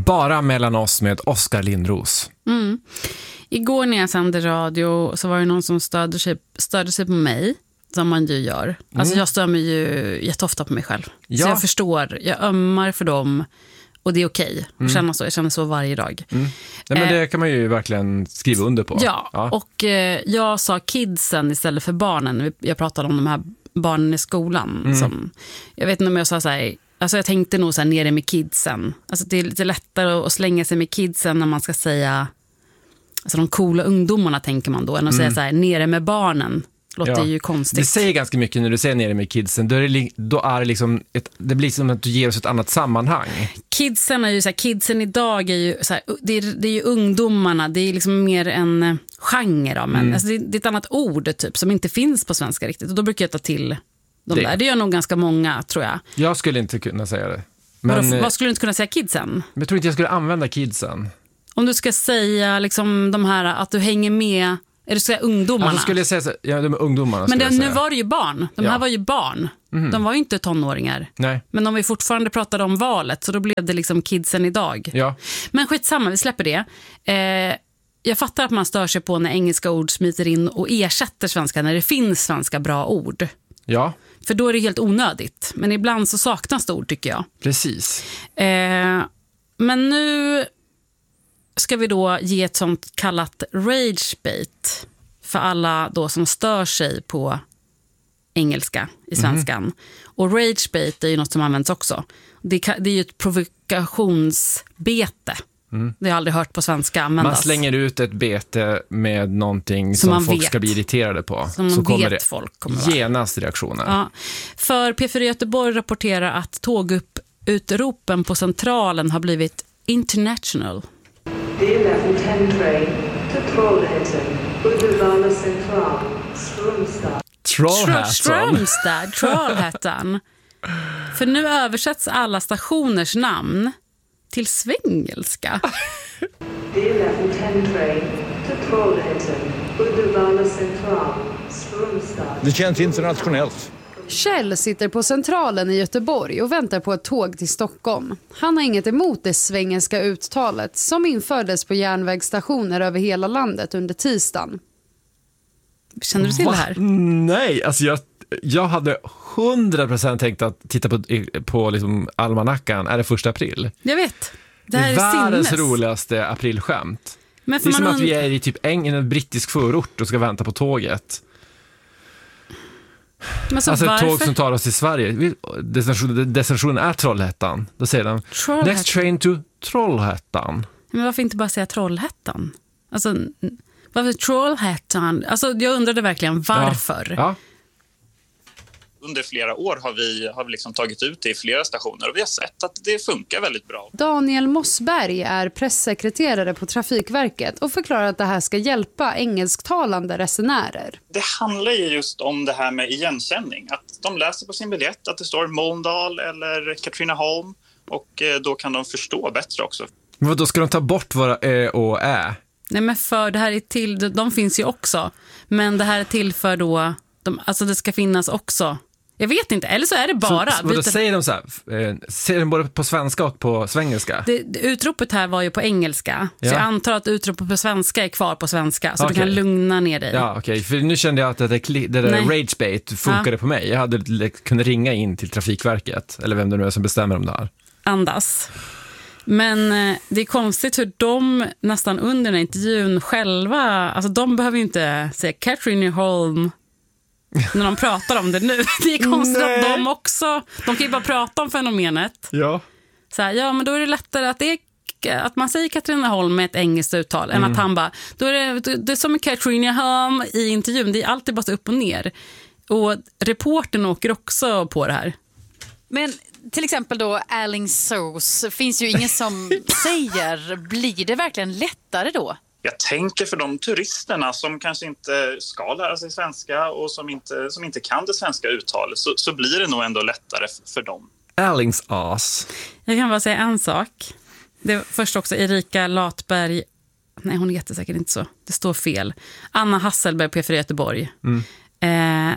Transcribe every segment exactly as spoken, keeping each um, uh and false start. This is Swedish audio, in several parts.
Bara mellan oss med Oskar Lindros. Mm. Igår när jag sände radio så var det någon som störde sig, störde sig på mig, som man ju gör. Mm. Alltså jag stör mig ju jätteofta på mig själv. Ja. Så jag förstår, jag ömmar för dem och det är okej. Mm. Känna så, jag känner så varje dag. Mm. Nej, men det kan man ju verkligen skriva under på. Ja, ja. och eh, jag sa kidsen istället för barnen. Jag pratade om de här barnen i skolan. Mm. Som, jag vet inte om jag sa så här... Alltså jag tänkte nog så här nere med kidsen. Alltså det är lite lättare att slänga sig med kidsen när man ska säga... Alltså de coola ungdomarna tänker man då. Än att mm. säga så här nere med barnen. Låter ja. ju konstigt. Det säger ganska mycket när du säger nere med kidsen. Då är det, då är det liksom... Ett, det blir som att du ger oss ett annat sammanhang. Kidsen är ju så här... Kidsen idag är ju så här... Det är, det är ju ungdomarna. Det är liksom mer en genre av män. Mm. Alltså det, det är ett annat ord typ som inte finns på svenska riktigt. Och då brukar jag ta till... De det. Där. Det gör nog ganska många, tror jag. Jag skulle inte kunna säga det. Men, vad, vad skulle du inte kunna säga kidsen? Jag tror inte jag skulle använda kidsen. Om du ska säga liksom de här, att du hänger med, är du ska säga ungdomarna? Alltså skulle jag säga så, ja, de är ungdomarna. Men det, nu var det ju barn. De ja. här var ju barn. Mm. De var ju inte tonåringar. Nej. Men de vi fortfarande pratade om valet, så då blev det liksom kidsen idag. Ja. Men skitsamma, vi släpper det. Eh, jag fattar att man stör sig på när engelska ord smiter in och ersätter svenska när det finns svenska bra ord. Ja. För då är det helt onödigt. Men ibland så saknas det ord, tycker jag. Precis. Eh, men nu ska vi då ge ett sånt kallat ragebait för alla då som stör sig på engelska i svenskan. Mm. Och ragebait är ju något som används också. Det, det är ju ett provokationsbete. Mm. Det har jag aldrig hört på svenska användas. Man slänger ut ett bete med någonting som, som folk vet. Ska bli irriterade på. Som så kommer vet det folk kommer genast reaktioner. Ja. För P fyra Göteborg rapporterar att tågup-utropen på Centralen har blivit international. Det är level tio train till Trollhättan, Uddevalla central, Strömstad. Trollhättan. Strömstad, Trollhättan. För nu översätts alla stationers namn till svengelska. Det är level tio train till Trollhättan, Uddevalla central, Strömstad. Det känns internationellt. Kjell sitter på Centralen i Göteborg och väntar på ett tåg till Stockholm. Han har inget emot det svengelska uttalet som infördes på järnvägsstationer över hela landet under tisdagen. Känner du till Va? det här? Nej, alltså jag, jag hade hundra procent tänkt att titta på, på liksom almanackan. Är det första april? Jag vet. Det, det här är är världens sinnes. roligaste aprilskämt. Men det är som man att vi är i typ en, en brittisk förort och ska vänta på tåget. Men så alltså ett varför? tåg som tar oss till Sverige. Destinationen, destinationen är Trollhättan. Då säger de Trollhättan. Next train to Trollhättan. Men varför inte bara säga Trollhättan? Alltså, varför Trollhättan? Alltså jag undrade verkligen varför. Ja. Ja. Under flera år har vi, har vi liksom tagit ut det i flera stationer och vi har sett att det funkar väldigt bra. Daniel Mossberg är pressekreterare på Trafikverket och förklarar att det här ska hjälpa engelsktalande resenärer. Det handlar ju just om det här med igenkänning. Att de läser på sin biljett att det står Mölndal eller Katrineholm och då kan de förstå bättre också. Men då ska de ta bort våra ö och ä? Nej, men för det här är till, de finns ju också. Men det här är till för då, de, alltså det ska finnas också. Jag vet inte, eller så är det bara. Så, så då säger de så här, eh, säger de både på svenska och på svengelska? Det, det, utropet här var ju på engelska. Ja. Så jag antar att utropet på svenska är kvar på svenska. Så okay. Du kan lugna ner dig. Ja, okej. Okay. För nu kände jag att det där, det där ragebait funkade ja. På mig. Jag hade kunnat ringa in till Trafikverket. Eller vem det nu är som bestämmer om det här. Andas. Men eh, det är konstigt hur de nästan under den här intervjun själva, alltså de behöver ju inte säga Katrineholm när de pratar om det nu. Det är konstigt Nej. Att de också, de kan ju bara prata om fenomenet. Ja. Så här, ja, men då är det lättare att det är, att man säger Katrineholm med ett engelskt uttal mm. än att han bara, då är det, det är som med Katrineholm i intervjun, det är alltid bara så upp och ner. Och reportern åker också på det här. Men till exempel då Alingsås finns ju ingen som säger, blir det verkligen lättare då? Jag tänker för de turisterna som kanske inte ska lära sig svenska och som inte, som inte kan det svenska uttalet så, så blir det nog ändå lättare för dem. Alingsås. Jag kan bara säga en sak. Det är först också Erika Latberg. Nej, hon heter säkert inte så. Det står fel. Anna Hasselberg på P fyra Göteborg. Mm. Eh,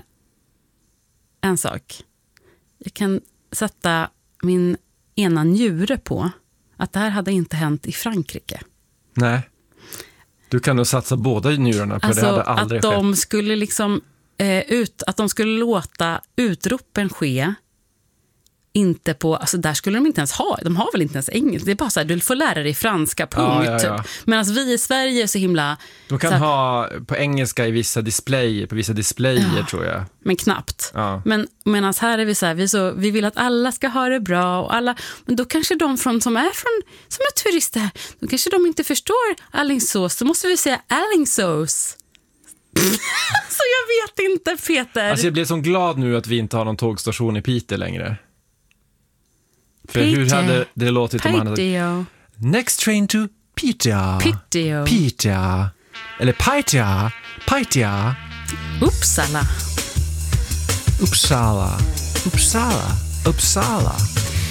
en sak. Jag kan sätta min ena njure på att det här hade inte hänt i Frankrike. Nej. Du kan nog satsa båda njurarna på Alltså det hade aldrig att de skett. skulle liksom eh, ut, att de skulle låta utropen ske inte på, alltså där skulle de inte ens ha, de har väl inte ens engelska, det är bara så här, du får lära dig franska, punkt. Ja, ja, ja. Medan vi i Sverige är så himla... De kan så här, ha på engelska i vissa displayer, på vissa displayer Ja. tror jag. men knappt. Ja. Men medan här är vi så här, vi, så, vi vill att alla ska ha det bra och alla, men då kanske de från, som är från, som är turister här, då kanske de inte förstår Alingsås, så måste vi säga Alingsås. Så jag vet inte, Peter. Alltså jag blev så glad nu att vi inte har någon tågstation i Piteå längre. För Piteå. hur hade det låtit om han hade... Piteå. Next train to Piteå. Piteå. Piteå. Eller Piteå. Piteå. Uppsala. Uppsala. Uppsala. Uppsala.